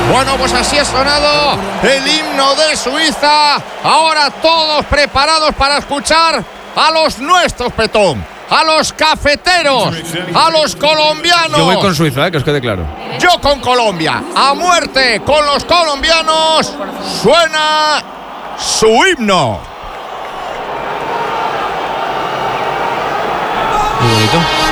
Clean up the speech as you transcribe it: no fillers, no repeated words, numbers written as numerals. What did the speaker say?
Bueno, pues así ha sonado el himno de Suiza. Ahora todos preparados para escuchar a los nuestros, Petón. A los cafeteros, a los colombianos. Yo voy con Suiza, que os quede claro. Yo con Colombia. A muerte con los colombianos. Suena su himno. Muy bonito.